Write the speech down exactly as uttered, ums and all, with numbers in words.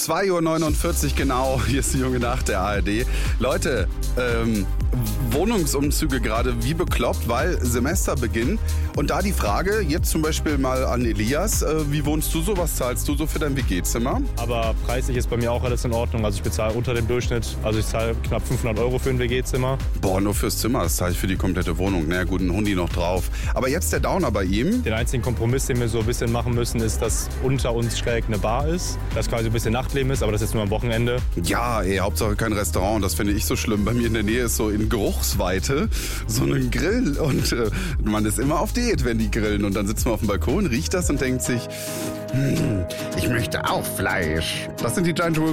zwei Uhr neunundvierzig genau, hier ist die junge Nacht der A R D. Leute, ähm, Wohnungsumzüge gerade wie bekloppt, weil Semesterbeginn. Und da die Frage, jetzt zum Beispiel mal an Elias, äh, wie wohnst du so, was zahlst du so für dein W G-Zimmer? Aber preislich ist bei mir auch alles in Ordnung, also ich bezahle unter dem Durchschnitt, also ich zahle knapp fünfhundert Euro für ein W G-Zimmer. Boah, nur fürs Zimmer, das zahle ich für die komplette Wohnung. Na gut, ein Hundi noch drauf. Aber jetzt der Downer bei ihm. Den einzigen Kompromiss, den wir so ein bisschen machen müssen, ist, dass unter uns schräg eine Bar ist, dass quasi ein bisschen Nachtleben ist, aber das ist nur am Wochenende. Ja, ey, Hauptsache kein Restaurant, das finde ich so schlimm. Bei mir in der Nähe ist so in Geruchsweite so ein Grill und äh, man ist immer auf Diät, wenn die grillen. Und dann sitzt man auf dem Balkon, riecht das und denkt sich, hm, ich möchte auch Fleisch. Das sind die Giant